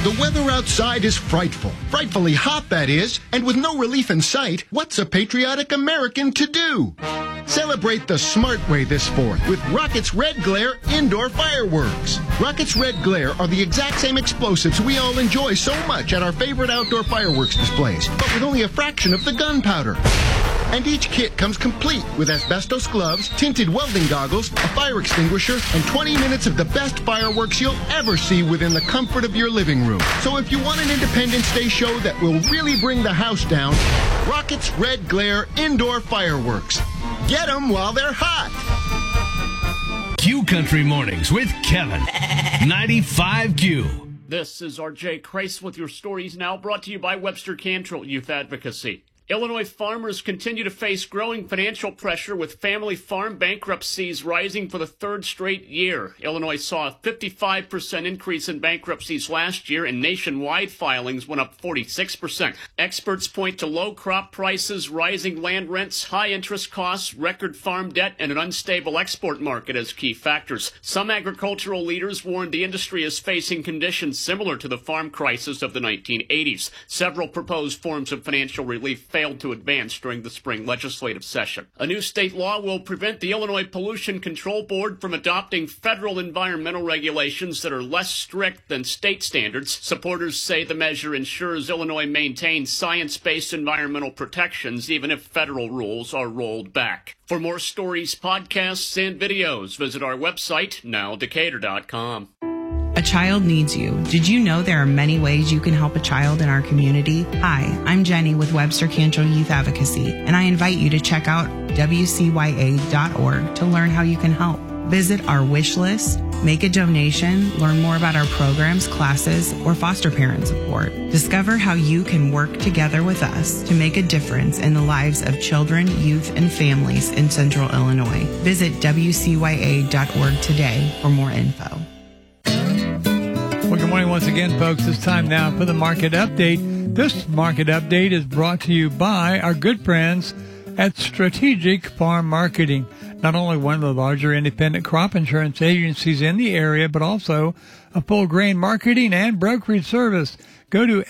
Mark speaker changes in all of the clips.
Speaker 1: The weather outside is frightful. Frightfully hot, that is. And with no relief in sight, what's a patriotic American to do? Celebrate the smart way this 4th with Rocket's Red Glare indoor fireworks. Rocket's Red Glare are the exact same explosives we all enjoy so much at our favorite outdoor fireworks displays, but with only a fraction of the gunpowder. And each kit comes complete with asbestos gloves, tinted welding goggles, a fire extinguisher, and 20 minutes of the best fireworks you'll ever see within the comfort of your living room. So if you want an Independence Day show that will really bring the house down, Rocket's Red Glare indoor fireworks. Get them while they're hot.
Speaker 2: Q Country Mornings with Kevin. 95Q.
Speaker 3: This is R.J. Kreis with your stories now, brought to you by Webster Cantrell Youth Advocacy. Illinois farmers continue to face growing financial pressure with family farm bankruptcies rising for the third straight year. Illinois saw a 55% increase in bankruptcies last year, and nationwide filings went up 46%. Experts point to low crop prices, rising land rents, high interest costs, record farm debt, and an unstable export market as key factors. Some agricultural leaders warned the industry is facing conditions similar to the farm crisis of the 1980s. Several proposed forms of financial relief failed to advance during the spring legislative session. A new state law will prevent the Illinois Pollution Control Board from adopting federal environmental regulations that are less strict than state standards. Supporters say the measure ensures Illinois maintains science-based environmental protections even if federal rules are rolled back. For more stories, podcasts, and videos, visit our website, nowdecatur.com.
Speaker 4: A child needs you. Did you know there are many ways you can help a child in our community? Hi, I'm Jenny with Webster Cantrell Youth Advocacy, and I invite you to check out WCYA.org to learn how you can help. Visit our wish list, make a donation, learn more about our programs, classes, or foster parent support. Discover how you can work together with us to make a difference in the lives of children, youth, and families in Central Illinois. Visit WCYA.org today for more info.
Speaker 5: Well, good morning once again, folks. It's time now for the market update. This market update is brought to you by our good friends at Strategic Farm Marketing. Not only one of the larger independent crop insurance agencies in the area, but also a full grain marketing and brokerage service. Go to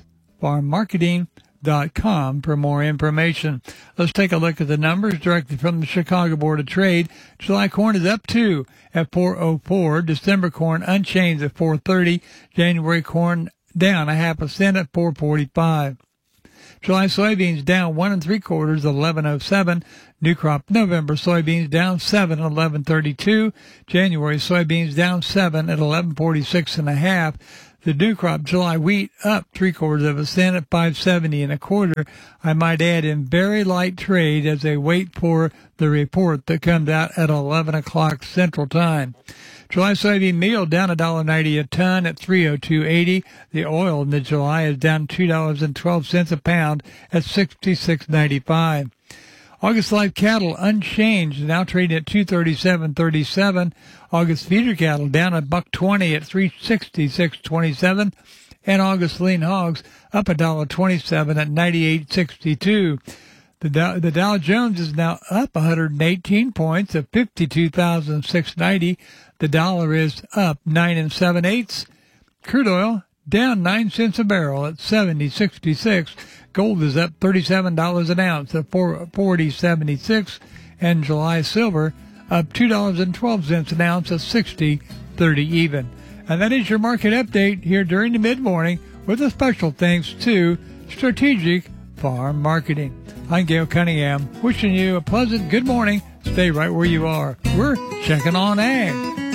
Speaker 5: sfarmmarketing.com for more information. Let's take a look at the numbers directly from the Chicago Board of Trade. July corn is up 2 at 4.04. December corn unchanged at 4.30. January corn down 0.5 cent at 4.45. July soybeans down 1 3/4 at 11.07. New crop November soybeans down 7 at 11.32. January soybeans down 7 at 11.46.5. The new crop July wheat up 0.75 cent at 5.70 1/4. I might add in very light trade as they wait for the report that comes out at 11 o'clock Central Time. July soybean meal down $1.90 a ton at 302.80. The oil in the July is down $2.12 a pound at 66.95. August live cattle unchanged, now trading at 237.37. August feeder cattle down $1.20 at 366.27, and August lean hogs up $1.27 at 98.62. The Dow Jones is now up 118 points at 52,690. The dollar is up 9 7/8. Crude oil down 9 cents a barrel at 70.66. Gold is up $37 an ounce at 40.76, and July silver up $2.12 an ounce at 60.30 even. And that is your market update here during the mid-morning, with a special thanks to Strategic Farm Marketing. I'm Gail Cunningham, wishing you a pleasant good morning. Stay right where you are. We're checking on ag.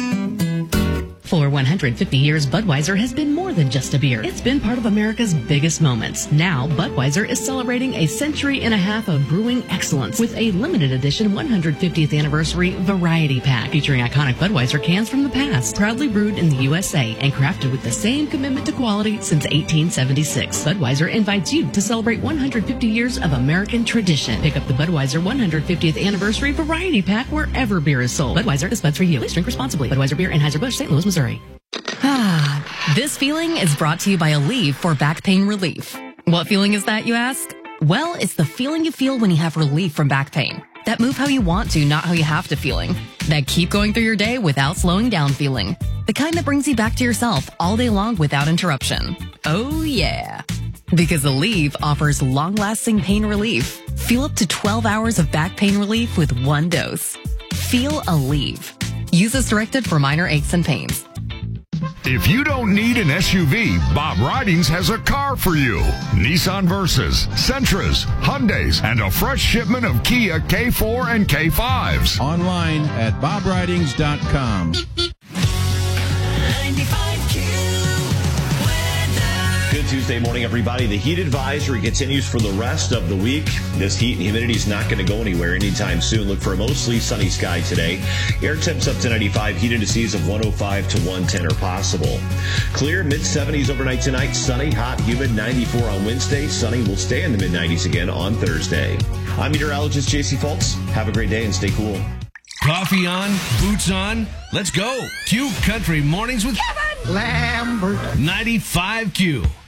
Speaker 6: For 150 years, Budweiser has been more than just a beer. It's been part of America's biggest moments. Now, Budweiser is celebrating a century and a half of brewing excellence with a limited edition 150th anniversary variety pack featuring iconic Budweiser cans from the past, proudly brewed in the USA and crafted with the same commitment to quality since 1876. Budweiser invites you to celebrate 150 years of American tradition. Pick up the Budweiser 150th anniversary variety pack wherever beer is sold. Budweiser is buds for you. Please drink responsibly. Budweiser Beer, Anheuser-Busch, St. Louis, Missouri.
Speaker 7: This feeling is brought to you by Aleve for back pain relief. What feeling is that, you ask? Well, it's the feeling you feel when you have relief from back pain. That move how you want to, not how you have to feeling. That keep going through your day without slowing down feeling. The kind that brings you back to yourself all day long without interruption. Oh yeah. Because Aleve offers long-lasting pain relief. Feel up to 12 hours of back pain relief with one dose. Feel Aleve. Use as directed for minor aches and pains.
Speaker 8: If you don't need an SUV, Bob Ridings has a car for you. Nissan Versas, Sentras, Hyundais, and a fresh shipment of Kia K4 and K5s.
Speaker 9: Online at bobridings.com.
Speaker 10: Good Tuesday morning, everybody. The heat advisory continues for the rest of the week. This heat and humidity is not going to go anywhere anytime soon. Look for a mostly sunny sky today. Air temps up to 95. Heat indices of 105 to 110 are possible. Clear, mid-70s overnight tonight. Sunny, hot, humid, 94 on Wednesday. Sunny will stay in the mid-90s again on Thursday. I'm meteorologist J.C. Fultz. Have a great day and stay cool.
Speaker 2: Coffee on, boots on, let's go. Q Country Mornings with Kevin Lambert. 95Q.